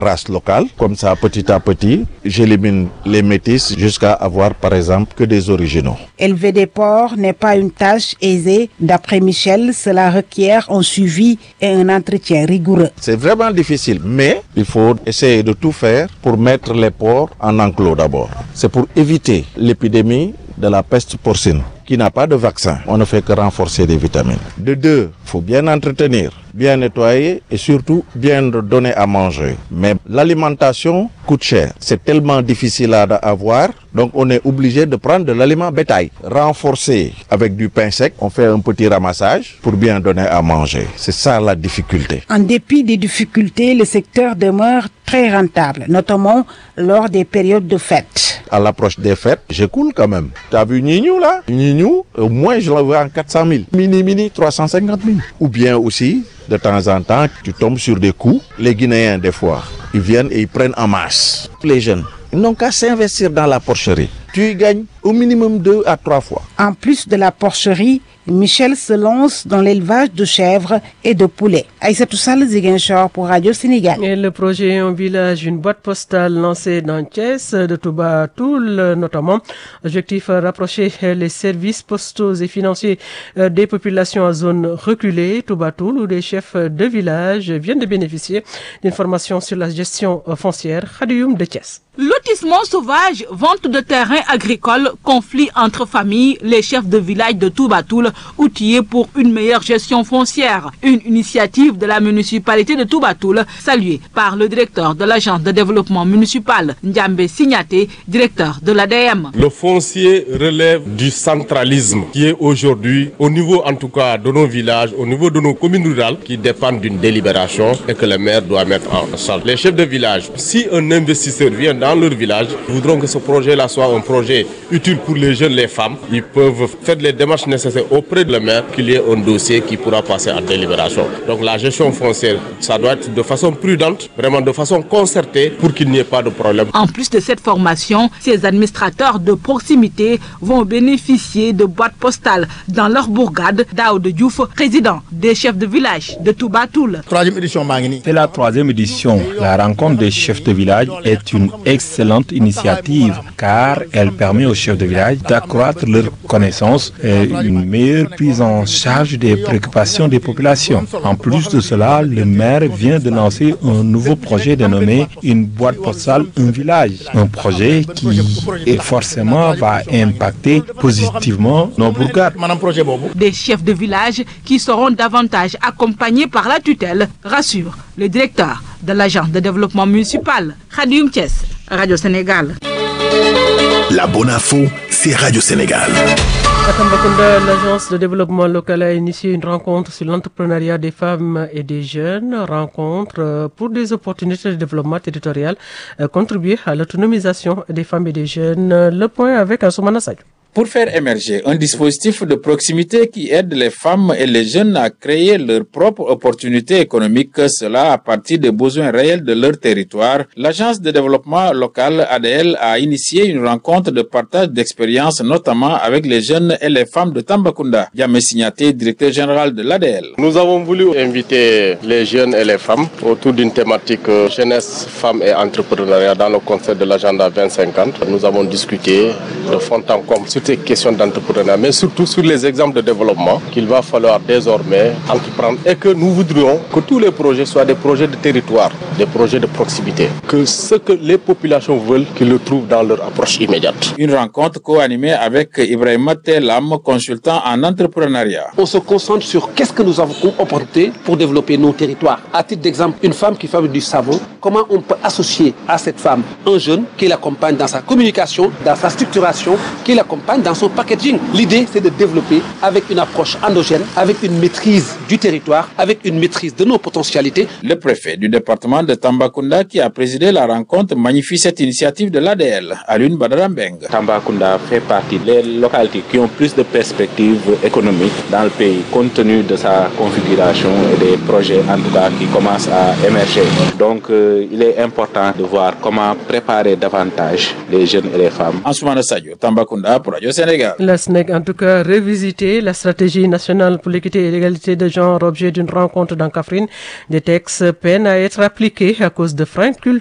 races locales. Comme ça, petit à petit, j'élimine les métis jusqu'à avoir, par exemple, que des originaux. Élever des porcs n'est pas une tâche aisée. D'après Michel, cela requiert un suivi et un entretien rigoureux. C'est vraiment difficile, mais il faut essayer de tout faire pour mettre les porcs en enclos d'abord. C'est pour éviter l'épidémie de la peste porcine qui n'a pas de vaccin. On ne fait que renforcer les vitamines. De deux, il faut bien entretenir, bien nettoyer et surtout bien donner à manger. Mais l'alimentation coûte cher. C'est tellement difficile à avoir, donc on est obligé de prendre de l'aliment bétail. Renforcer avec du pain sec, on fait un petit ramassage pour bien donner à manger. C'est ça la difficulté. En dépit des difficultés, le secteur demeure très rentable, notamment lors des périodes de fêtes. À l'approche des fêtes, j'écoule quand même. Tu as vu Nignou là? Nignou, au moins je le vois en 400 000. Mini, 350 000. Ou bien aussi, de temps en temps, tu tombes sur des coups. Les Guinéens, des fois, ils viennent et ils prennent en masse. Les jeunes, ils n'ont qu'à s'investir dans la porcherie. Tu y gagnes au minimum 2 à 3 fois. En plus de la porcherie, Michel se lance dans l'élevage de chèvres et de poulets. Aïssatou Sall, Ziguinchor pour Radio Sénégal. Et le projet Un village, une boîte postale lancée dans Thiès, de Touba Toul notamment. Objectif, rapprocher les services postaux et financiers des populations en zone reculée. Touba Toul, où des chefs de village viennent de bénéficier d'une formation sur la gestion foncière. Khadioum de Thiès. Lotissement sauvage, vente de terrains agricoles, conflit entre familles, les chefs de village de Touba Toul outillés pour une meilleure gestion foncière. Une initiative de la municipalité de Touba Toul, saluée par le directeur de l'agence de développement municipal, Ndiambe Signaté, directeur de l'ADM. Le foncier relève du centralisme qui est aujourd'hui, au niveau en tout cas de nos villages, au niveau de nos communes rurales, qui dépendent d'une délibération et que le maire doit mettre en charge. Les chefs de village, si un investisseur vient dans leur village, ils voudront que ce projet-là soit un projet utile pour les jeunes, les femmes. Ils peuvent faire les démarches nécessaires auprès de la maire qu'il y ait un dossier qui pourra passer en délibération. Donc la gestion foncière, ça doit être de façon prudente, vraiment de façon concertée pour qu'il n'y ait pas de problème. En plus de cette formation, ces administrateurs de proximité vont bénéficier de boîtes postales dans leur bourgade. Daoud Diouf, président des chefs de village de Touba Toul. C'est la 3e édition. La rencontre des chefs de village est une excellente initiative car elle permet aux chefs de village d'accroître leurs connaissances et une meilleure prise en charge des préoccupations des populations. En plus de cela, le maire vient de lancer un nouveau projet dénommé une boîte postale, un village. Un projet qui forcément va impacter positivement nos bourgades. Des chefs de village qui seront davantage accompagnés par la tutelle, rassure le directeur de l'agence de développement municipal, Khadioum Thiès, Radio Sénégal. La bonne info, c'est Radio Sénégal. À Tambacounda, l'agence de développement local a initié une rencontre sur l'entrepreneuriat des femmes et des jeunes. Rencontre pour des opportunités de développement territorial, contribuer à l'autonomisation des femmes et des jeunes. Le point avec Assoumana Sadio. Pour faire émerger un dispositif de proximité qui aide les femmes et les jeunes à créer leurs propres opportunités économiques, cela à partir des besoins réels de leur territoire, l'agence de développement local ADL a initié une rencontre de partage d'expériences, notamment avec les jeunes et les femmes de Tambacounda. Yamé Signaté, directeur général de l'ADL. Nous avons voulu inviter les jeunes et les femmes autour d'une thématique jeunesse, femmes et entrepreneuriat dans le concept de l'agenda 2050. Nous avons discuté de fond en comble sur ces questions d'entrepreneuriat, mais surtout sur les exemples de développement qu'il va falloir désormais entreprendre et que nous voudrions que tous les projets soient des projets de territoire, des projets de proximité, que ce que les populations veulent, qu'ils le trouvent dans leur approche immédiate. Une rencontre co-animée avec Ibrahima Telam, consultant en entrepreneuriat. On se concentre sur qu'est-ce que nous avons comme opportunité pour développer nos territoires. À titre d'exemple, une femme qui fabrique du savon, comment on peut associer à cette femme un jeune qui l'accompagne dans sa communication, dans sa structuration, qui l'accompagne dans son packaging. L'idée, c'est de développer avec une approche endogène, avec une maîtrise du territoire, avec une maîtrise de nos potentialités. Le préfet du département de Tambacounda, qui a présidé la rencontre, magnifie cette initiative de l'ADL, Alun Badarambeng. Tambacounda fait partie des localités qui ont plus de perspectives économiques dans le pays, compte tenu de sa configuration et des projets en tout cas qui commencent à émerger. Donc il est important de voir comment préparer davantage les jeunes et les femmes. Ansoumana Sadio, Tambacounda pour Radio Sénégal. La SNEC, en tout cas, revisiter la stratégie nationale pour l'équité et l'égalité de genre, objet d'une rencontre dans Kaffrine. Des textes peinent à être appliqués à cause de freins culturels